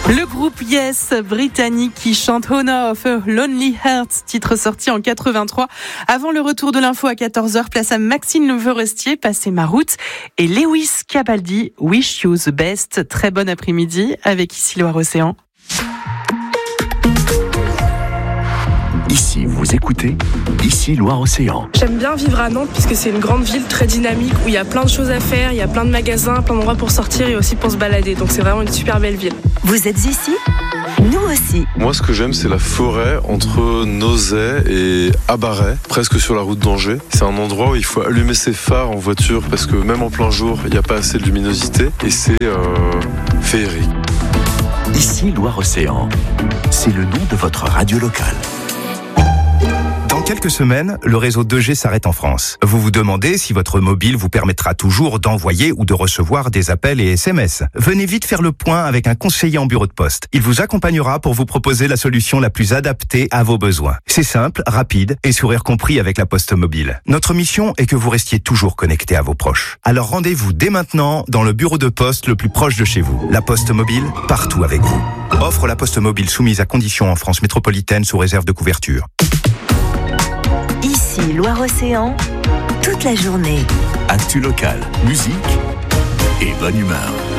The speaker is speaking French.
Le groupe Yes, britannique, qui chante Honor of a Lonely Heart, titre sorti en 83. Avant le retour de l'info à 14h, place à Maxime Le Forestier, Passez ma route, et Lewis Capaldi, Wish You the Best. Très bon après-midi avec Ici Loire-Océan. Ici, vous écoutez Ici Loire-Océan. J'aime bien vivre à Nantes puisque c'est une grande ville très dynamique où il y a plein de choses à faire, il y a plein de magasins, plein d'endroits pour sortir et aussi pour se balader. Donc c'est vraiment une super belle ville. Vous êtes ici ? Nous aussi. Moi, ce que j'aime, c'est la forêt entre Nozay et Abaret, presque sur la route d'Angers. C'est un endroit où il faut allumer ses phares en voiture parce que même en plein jour, il n'y a pas assez de luminosité et c'est féerique. Ici Loire-Océan, c'est le nom de votre radio locale. Dans quelques semaines, le réseau 2G s'arrête en France. Vous vous demandez si votre mobile vous permettra toujours d'envoyer ou de recevoir des appels et SMS. Venez vite faire le point avec un conseiller en bureau de poste. Il vous accompagnera pour vous proposer la solution la plus adaptée à vos besoins. C'est simple, rapide et sourire compris avec la Poste Mobile. Notre mission est que vous restiez toujours connecté à vos proches. Alors rendez-vous dès maintenant dans le bureau de poste le plus proche de chez vous. La Poste Mobile, partout avec vous. Offre La Poste Mobile soumise à conditions en France métropolitaine sous réserve de couverture. Ici Loire-Océan, toute la journée. Actu local, musique et bonne humeur.